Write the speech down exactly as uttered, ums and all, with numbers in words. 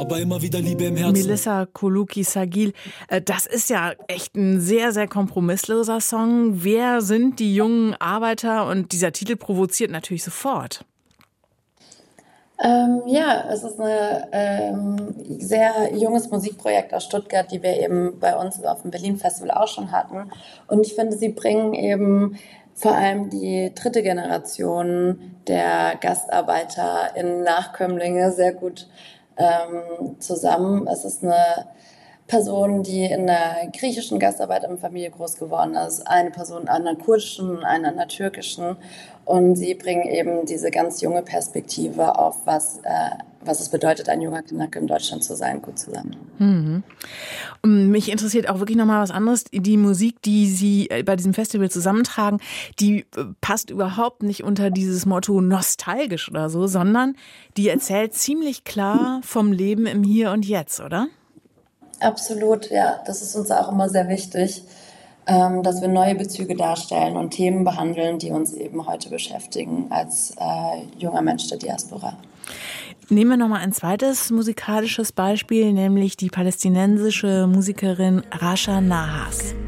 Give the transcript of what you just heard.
aber immer wieder Liebe im Herzen. Melissa Colucci-Sagil, das ist ja echt ein sehr, sehr kompromissloser Song. Wer sind die jungen Arbeiter? Und dieser Titel provoziert natürlich sofort. Ähm, ja, es ist ein ähm, sehr junges Musikprojekt aus Stuttgart, die wir eben bei uns auf dem Berlin Festival auch schon hatten. Und ich finde, sie bringen eben vor allem die dritte Generation der Gastarbeiter in Nachkömmlinge sehr gut ähm, zusammen. Es ist eine Person, die in einer griechischen Gastarbeiterfamilie groß geworden ist, eine Person an einer kurdischen, eine an einer türkischen. Und sie bringen eben diese ganz junge Perspektive auf, was, äh, was es bedeutet, ein junger Knack in Deutschland zu sein, gut zusammen. Mhm. Und mich interessiert auch wirklich nochmal was anderes. Die Musik, die Sie bei diesem Festival zusammentragen, die passt überhaupt nicht unter dieses Motto nostalgisch oder so, sondern die erzählt ziemlich klar vom Leben im Hier und Jetzt, oder? Absolut, ja. Das ist uns auch immer sehr wichtig, ähm, dass wir neue Bezüge darstellen und Themen behandeln, die uns eben heute beschäftigen als äh, junger Mensch der Diaspora. Nehmen wir nochmal ein zweites musikalisches Beispiel, nämlich die palästinensische Musikerin Rasha Nahas.